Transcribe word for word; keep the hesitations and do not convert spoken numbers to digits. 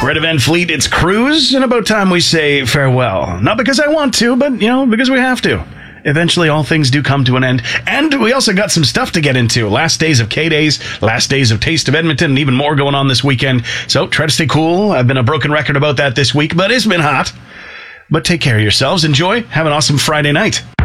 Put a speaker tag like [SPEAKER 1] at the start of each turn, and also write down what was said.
[SPEAKER 1] Red Event Fleet, it's cruise, and about time we say farewell. Not because I want to, but, you know, because we have to. Eventually, all things do come to an end. And we also got some stuff to get into. Last days of K-Days, last days of Taste of Edmonton, and even more going on this weekend. So try to stay cool. I've been a broken record about that this week, but it's been hot. But take care of yourselves. Enjoy. Have an awesome Friday night.